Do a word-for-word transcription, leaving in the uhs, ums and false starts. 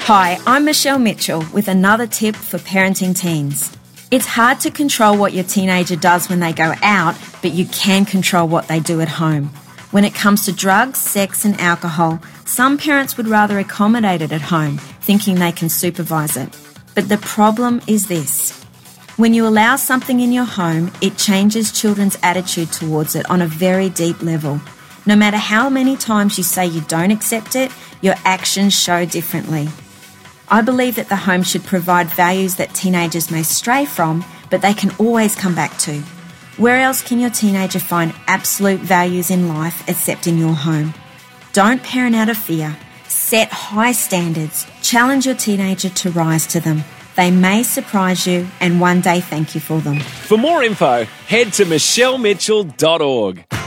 Hi, I'm Michelle Mitchell with another tip for parenting teens. It's hard to control what your teenager does when they go out, but you can control what they do at home. When it comes to drugs, sex and alcohol, some parents would rather accommodate it at home, thinking they can supervise it. But the problem is this. When you allow something in your home, it changes children's attitude towards it on a very deep level. No matter how many times you say you don't accept it, your actions show differently. I believe that the home should provide values that teenagers may stray from, but they can always come back to. Where else can your teenager find absolute values in life except in your home? Don't parent out of fear. Set high standards. Challenge your teenager to rise to them. They may surprise you and one day thank you for them. For more info, head to michelle mitchell dot org.